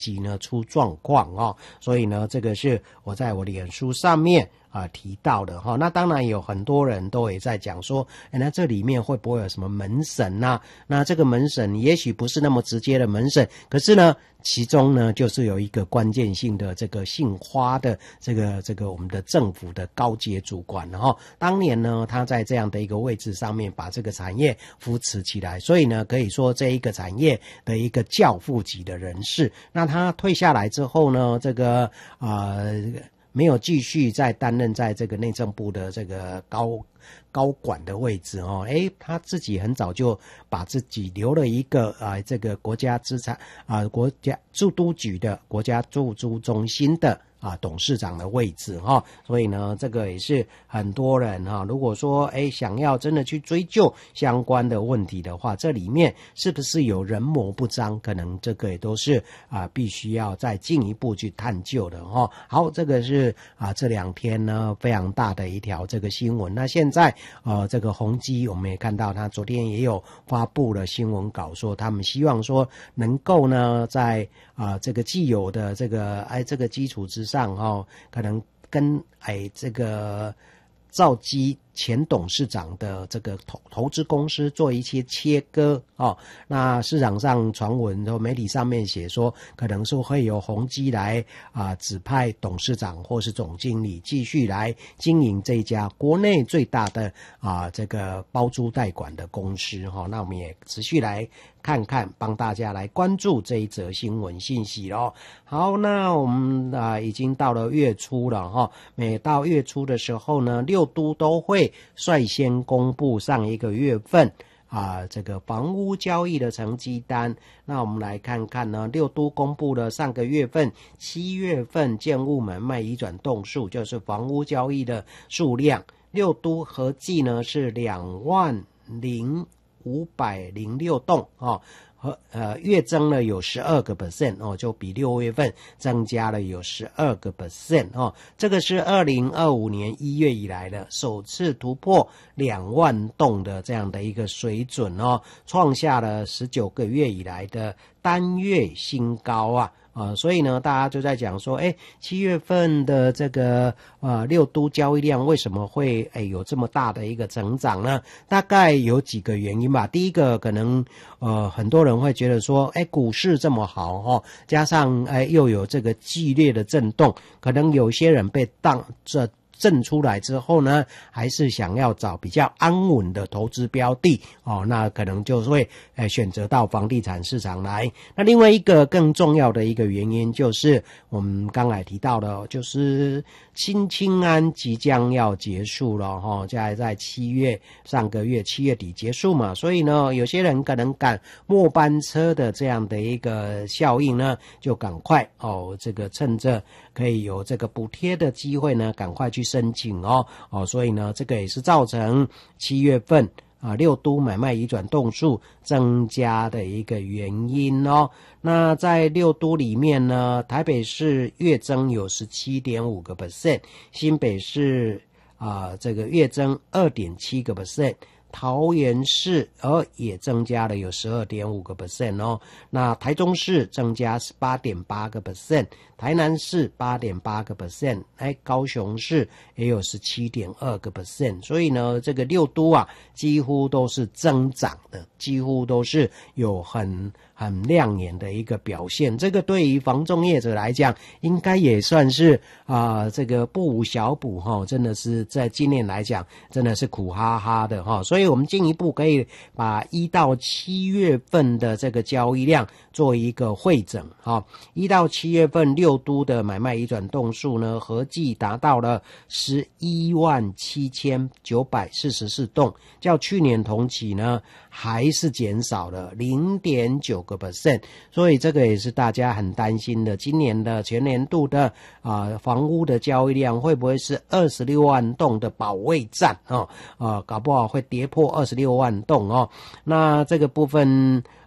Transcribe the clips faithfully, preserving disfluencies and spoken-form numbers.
急呢出状况哦，所以呢，这个是我在我脸书上面啊、呃、提到的哈、哦。那当然有很多人都也在讲说，哎，那这里面会不会有什么门审呐、啊？那这个门审也许不是那么直接的门审，可是呢，其中呢就是有一个关键性的这个姓花的这个这个我们的政府的高阶主管哈、哦，当年呢他在这样的一个位置上面把这个产业扶持起来，所以呢可以说这一个产业的一个教父级的人士。那他退下来之后呢，这个呃没有继续再担任在这个内政部的这个高高管的位置哦，诶，他自己很早就把自己留了一个啊、呃、这个国家资产啊、呃、国家驻都局的国家驻租中心的啊，董事长的位置哈、哦，所以呢，这个也是很多人哈、哦，如果说哎想要真的去追究相关的问题的话，这里面是不是有人谋不臧，可能这个也都是啊必须要再进一步去探究的哈、哦。好，这个是啊这两天呢非常大的一条这个新闻。那现在呃这个宏基我们也看到，他昨天也有发布了新闻稿，说他们希望说能够呢在啊这个既有的这个哎这个基础之上哦，可能跟哎这个兆基前董事长的这个投投资公司做一些切割哦。那市场上传闻和媒体上面写说，可能说会由宏基来啊、呃、指派董事长或是总经理继续来经营这家国内最大的啊、呃、这个包租代管的公司哈、哦。那我们也持续来看看，帮大家来关注这一则新闻信息咯。好，那我们啊、呃、已经到了月初了哈、哦。每到月初的时候呢，六都都会率先公布上一个月份啊这个房屋交易的成绩单。那我们来看看呢，六都公布了上个月份七月份建物买卖移转栋数，就是房屋交易的数量，六都合计呢是两万零五百零六栋哦。和呃月增了有 百分之十二 哦，就比六月份增加了有 百分之十二 哦。这个是二零二五年一月以来的首次突破两万栋的这样的一个水准哦，创下了十九个月以来的单月新高啊。啊、呃，所以呢，大家就在讲说，哎，七月份的这个呃六都交易量为什么会哎有这么大的一个成长呢？大概有几个原因吧。第一个，可能呃很多人会觉得说，哎，股市这么好哦，加上哎又有这个剧烈的震动，可能有些人被当这。震出来之后呢，还是想要找比较安稳的投资标的哦，那可能就会呃选择到房地产市场来。那另外一个更重要的一个原因就是我们刚才提到的，就是新青安即将要结束了哈、哦，在在七月上个月七月底结束嘛，所以呢，有些人可能赶末班车的这样的一个效应呢，就赶快哦，这个趁着可以有这个补贴的机会呢，赶快去申请哦哦，所以呢，这个也是造成七月份啊六都买卖移转栋数增加的一个原因哦。那在六都里面呢，台北市月增有 百分之十七点五 新北市啊这个月增 二点七 桃园市而也增加了有 百分之十二点五 哦，那台中市增加 十八点八 台南市 八点八 哎，高雄市也有 十七点二 所以呢，这个六都啊几乎都是增长的，几乎都是有很很亮眼的一个表现。这个对于房仲业者来讲，应该也算是啊、呃、这个不无小补哈、哦，真的是在今年来讲真的是苦哈哈的哈、哦，所以我们进一步可以把一到七月份的这个交易量做一个汇整哈、哦，一到七月份六都的买卖移转栋数呢，合计达到了十一万七千九百四十四栋，较去年同期呢还是减少了 零点九 所以这个也是大家很担心的，今年的全年度的啊、呃、房屋的交易量会不会是二十六万栋的保卫战哦？啊、呃，搞不好会跌破二十六万栋哦。那这个部分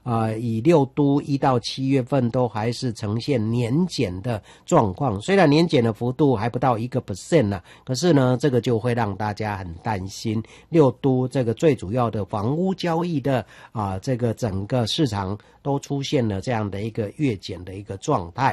呃，以六都一到七月份都还是呈现年减的状况，虽然年减的幅度还不到一个 percent 呢，可是呢，这个就会让大家很担心。六都这个最主要的房屋交易的啊、呃，这个整个市场都出现了这样的一个月减的一个状态。